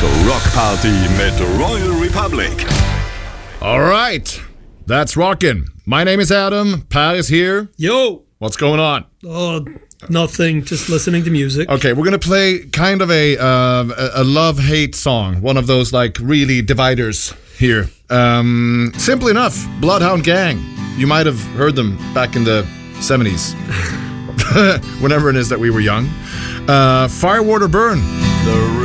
zur Rockparty mit Royal Republic. Alright, that's rockin'. My name is Adam, Pat is here. Yo! What's going on? Oh, nothing. Just listening to music. Okay, we're gonna play kind of a love-hate song. One of those, like, really dividers here. Simple enough, Bloodhound Gang. You might have heard them back in the 70s. Whenever it is that we were young. Firewater Burn. The